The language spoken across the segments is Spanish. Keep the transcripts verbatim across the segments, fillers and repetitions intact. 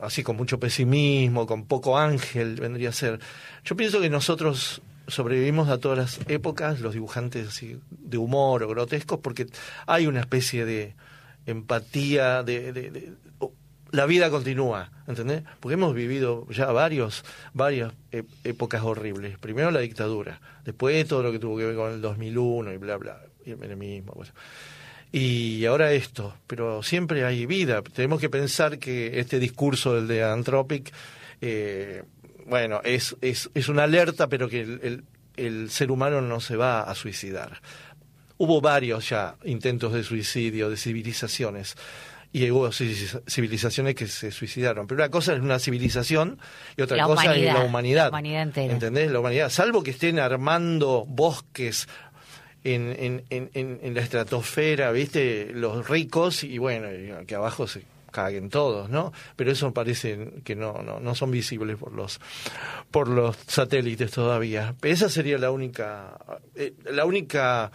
así con mucho pesimismo, con poco ángel, vendría a ser. Yo pienso que nosotros sobrevivimos a todas las épocas, los dibujantes así de humor o grotescos, porque hay una especie de empatía, de, de, de oh, la vida continúa, ¿entendés? Porque hemos vivido ya varios, varias e- épocas horribles. Primero la dictadura, después todo lo que tuvo que ver con el dos mil uno y bla, bla, y el menemismo, pues. Y ahora esto, pero siempre hay vida. Tenemos que pensar que este discurso del de Anthropic, eh, bueno, es, es, es una alerta, pero que el, el, el ser humano no se va a suicidar. Hubo varios ya intentos de suicidio de civilizaciones, y hubo civilizaciones que se suicidaron. Pero una cosa es una civilización y otra la cosa humanidad, es la humanidad. La humanidad entera. ¿Entendés? La humanidad. Salvo que estén armando bosques en, en, en, en la estratosfera, ¿viste? Los ricos, y bueno, y que abajo se caguen todos, ¿no? Pero eso parece que no, no, no son visibles por los por los satélites todavía. Esa sería la única eh, la única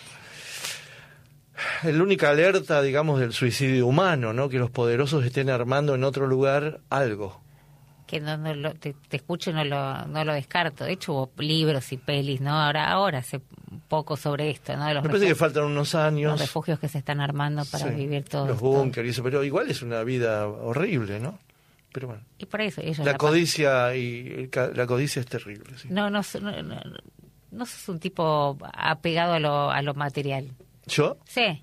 la única alerta, digamos, del suicidio humano, ¿no? Que los poderosos estén armando en otro lugar algo. Que no, no lo, te, te escucho y no lo, no lo descarto. De hecho, hubo libros y pelis, ¿no? Ahora, ahora hace poco sobre esto, ¿no? De los Me parece que faltan unos años. Los refugios que se están armando para sí, vivir todos. Los búnkeres y eso, pero igual es una vida horrible, ¿no? Pero bueno. Y por eso ellos la, la codicia y la codicia es terrible. Sí. No, no, no, no, no sos un tipo apegado a lo, a lo material. ¿Yo? Sí.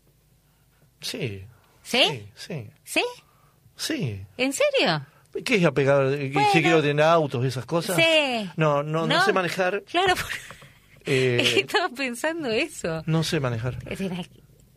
Sí. ¿Sí? Sí. ¿Sí? Sí. ¿En serio? ¿Qué es apegado? Bueno, ¿Si quiero tener autos, esas cosas? Sí. No, no, no, no sé manejar. Claro, eh, estaba pensando eso. No sé manejar. Es decir,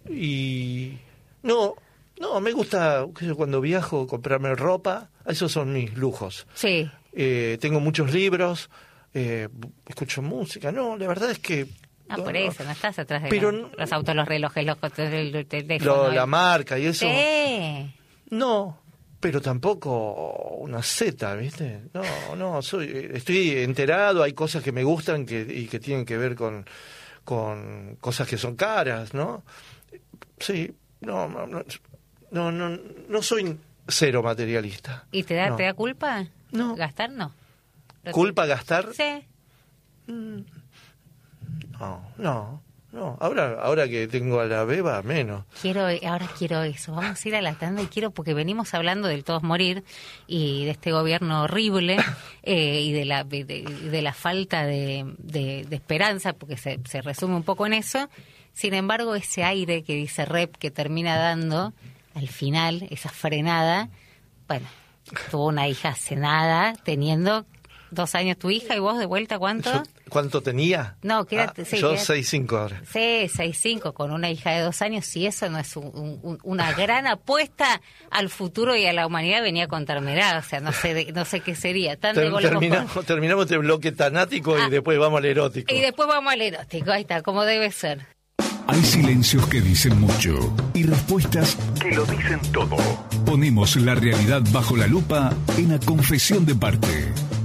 y no, no, me gusta cuando viajo comprarme ropa, esos son mis lujos. Sí. Eh, tengo muchos libros, eh, escucho música, no, la verdad es que... Ah, no, por eso, no estás atrás de pero, los, los autos, los relojes, los el teléfono. Lo, la marca y eso. Sí. No, pero tampoco una seta, ¿viste? No, no, soy, estoy enterado, hay cosas que me gustan que, y que tienen que ver con, con cosas que son caras, ¿no? Sí, no, no, no, no, no soy cero materialista. ¿Y te da, no. te da culpa? No. ¿Gastar? No. ¿Culpa gastar? Sí. Mm. No, no, no. Ahora, ahora que tengo a la beba, menos. Quiero, ahora quiero eso. Vamos a ir a la tanda y quiero, porque venimos hablando del todos morir y de este gobierno horrible eh, y de la de, de la falta de, de, de esperanza, porque se, se resume un poco en eso. Sin embargo, ese aire que dice Rep que termina dando al final, esa frenada, bueno, tuvo una hija hace nada, teniendo dos años tu hija, y vos de vuelta, ¿cuánto? Yo, ¿cuánto tenía? No, quédate. Ah, sí, yo quédate. seis cinco ahora. Sí, seis cinco con una hija de dos años, si eso no es un, un, una gran apuesta al futuro y a la humanidad, venía a contármela, o sea, no sé de, no sé qué sería. Tan Ter, de golpe terminamos, con... terminamos este bloque tanático ah, y después vamos al erótico. Y después vamos al erótico, ahí está, como debe ser. Hay silencios que dicen mucho y respuestas que lo dicen todo. Ponemos la realidad bajo la lupa en A Confesión de Parte.